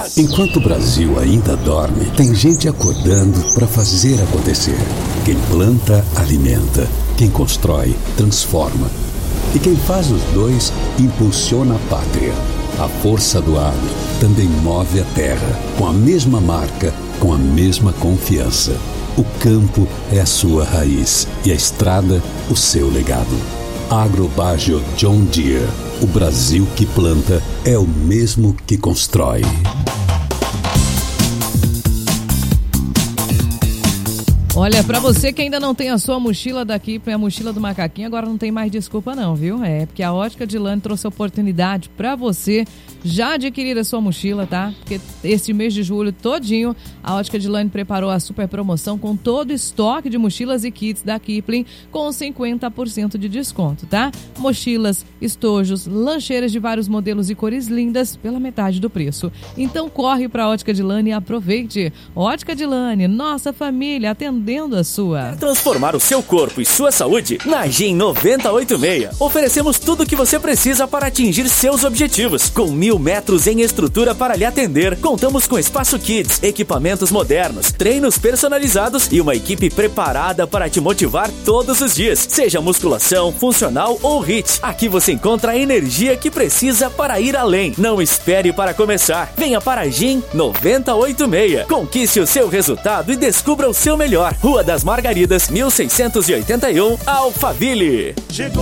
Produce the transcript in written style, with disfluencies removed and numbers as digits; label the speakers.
Speaker 1: Enquanto o Brasil ainda dorme, tem gente acordando para fazer acontecer. Quem planta, alimenta. Quem constrói, transforma. E quem faz os dois, impulsiona a pátria. A força do agro também move a terra, com a mesma marca, com a mesma confiança. O campo é a sua raiz e a estrada, o seu legado. Agrobagio John Deere. O Brasil que planta é o mesmo que constrói.
Speaker 2: Olha, pra você que ainda não tem a sua mochila daqui, a mochila do macaquinho, agora não tem mais desculpa não, viu? É, porque a Ótica Dilane trouxe a oportunidade pra você já adquirir a sua mochila, tá? Porque este mês de julho todinho, a Ótica Dilane preparou a super promoção com todo o estoque de mochilas e kits da Kipling com 50% de desconto, tá? Mochilas, estojos, lancheiras de vários modelos e cores lindas pela metade do preço. Então corre pra Ótica Dilane e aproveite. Ótica Dilane, nossa família atendendo a sua.
Speaker 3: Transformar o seu corpo e sua saúde na GEM 986. Oferecemos tudo o que você precisa para atingir seus objetivos. Com 1000 metros em estrutura para lhe atender, contamos com espaço kids, equipamentos modernos, treinos personalizados e uma equipe preparada para te motivar todos os dias. Seja musculação, funcional ou HIIT. Aqui você encontra a energia que precisa para ir além. Não espere para começar. Venha para a GEM 986. Conquiste o seu resultado e descubra o seu melhor. Rua das Margaridas, 1681, Alphaville.